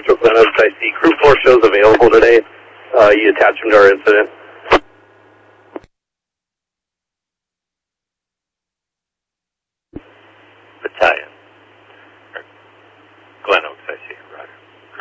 representatives. I see Crew 4 shows available today. You attached them to our incident.